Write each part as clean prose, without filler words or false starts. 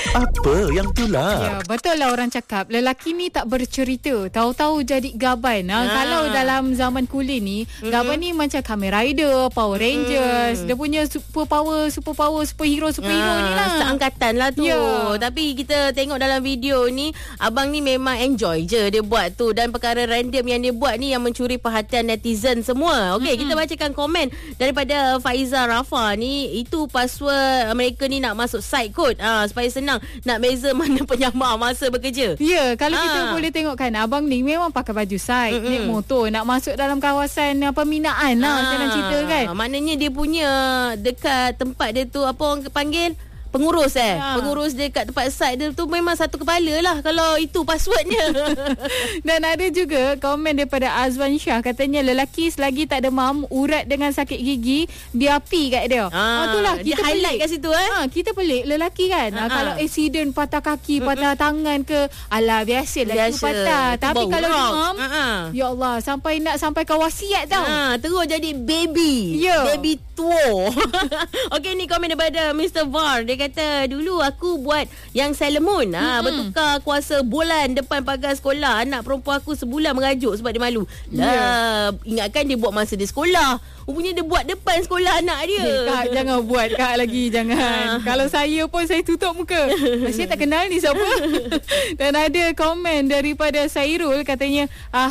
Apa yang itulah? Ya, betul lah orang cakap lelaki ni tak bercerita, tahu-tahu jadi gaban. Kalau dalam zaman kulit ni, gaban ni macam Kamen Rider, Power Rangers. Dia punya superhero ni lah. Seangkatan lah tu. Ya. Tapi kita tengok dalam video ni, abang ni memang enjoy je dia buat tu. Dan perkara random yang dia buat ni yang mencuri perhatian netizen semua. Okey, kita bacakan komen daripada Faiza Rafa ni. Itu password mereka ni nak masuk site kot, supaya senang nak beza mana penyamar masa bekerja. Ya, kalau kita boleh tengok kan, abang ni memang pakai baju side, naik motor, nak masuk dalam kawasan peminaan lah, senang cerita kan. Maknanya dia punya dekat tempat dia tu, apa orang panggil, pengurus pengurus dia kat tempat site dia tu memang satu kepala lah kalau itu passwordnya. Dan ada juga komen daripada Azwan Shah, katanya lelaki selagi tak demam, urat dengan sakit gigi, dia api kat dia. Itulah dia kita highlight pelik kat situ kita pelik lelaki kan. Kalau accident patah kaki, patah tangan ke, alah biasalah tu patah. Tapi kalau demam, ya Allah, sampai ke wasiat tau. Terus jadi baby. Baby tua. Okey, ni komen daripada Mr. Var. Dia kata, dulu aku buat yang Salmon, bertukar kuasa bulan depan pagar sekolah. Anak perempuan aku sebulan merajuk sebab dia malu. Ingatkan dia buat masa dia sekolah. Rupanya dia buat depan sekolah anak dia. Kak, jangan buat Kak lagi, jangan. Kalau saya pun saya tutup muka. Saya tak kenal ni siapa. Dan ada komen daripada Sairul, katanya,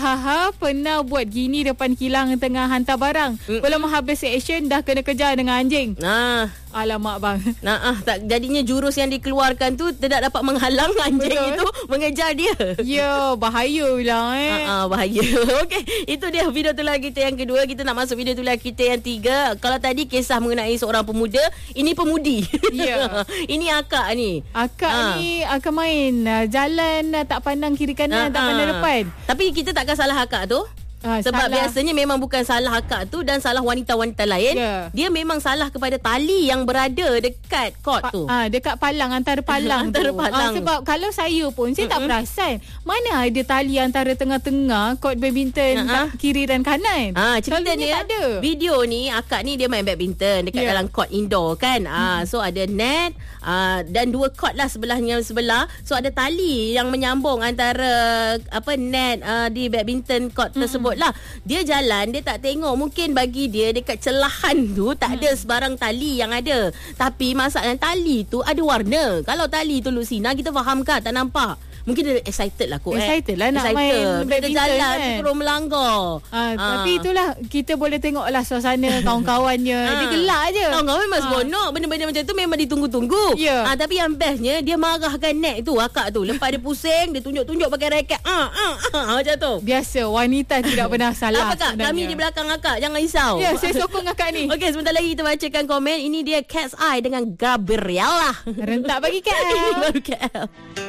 pernah buat gini depan kilang tengah hantar barang. Belum habis action dah kena kejar dengan anjing. Alamak bang. Tak, jadinya jurus yang dikeluarkan tu tidak dapat menghalang anjing itu mengejar dia. Ya, bahaya lah bahaya. Okey, itu dia video tulah kita yang kedua. Kita nak masuk video tulah kita yang tiga. Kalau tadi kisah mengenai seorang pemuda, ini pemudi. Ya. Ini akak ni. Akak ni akan main jalan tak pandang kiri kanan, tak pandang depan. Tapi kita takkan salah akak tu. Sebab biasanya memang bukan salah akak tu dan salah wanita-wanita lain. Dia memang salah kepada tali yang berada dekat court tu. Dekat palang, antara palang tu. Sebab kalau saya pun, saya tak perasan mana ada tali antara tengah-tengah court badminton kiri dan kanan. Ceritanya video ni, akak ni dia main badminton dekat dalam court indoor kan. So ada net dan dua court lah sebelahnya sebelah. So ada tali yang menyambung antara net di badminton court tersebut lah. Dia jalan, dia tak tengok. Mungkin bagi dia dekat celahan tu tak ada sebarang tali yang ada. Tapi masalah tali tu ada warna. Kalau tali tu Lucina, kita faham kan, tak nampak. Mungkin dia excited lah kot. Excited lah nak main badminton. Dia jalan kan, terus melanggar. Tapi itulah, kita boleh tengok lah suasana kawan-kawannya. Dia gelak je. Kawan-kawan memang seronok. Benda-benda macam tu memang ditunggu-tunggu. Tapi yang bestnya, dia marahkan net tu, akak tu. Lepas dia pusing, dia tunjuk-tunjuk pakai raket. Macam tu. Biasa, wanita tidak pernah salah. Apa Kak? Kami di belakang akak. Jangan risau. Ya, saya sokong akak ni. Okey, sebentar lagi kita bacakan komen. Ini dia Cat's Eye dengan Gabriela. Rentak bagi KL. Ini baru KL.